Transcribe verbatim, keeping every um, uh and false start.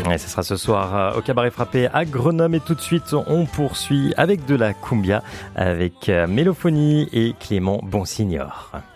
Et ce sera ce soir au Cabaret Frappé à Grenoble. Et tout de suite, on poursuit avec de la cumbia avec Mélophonie et Clément Bonsignor.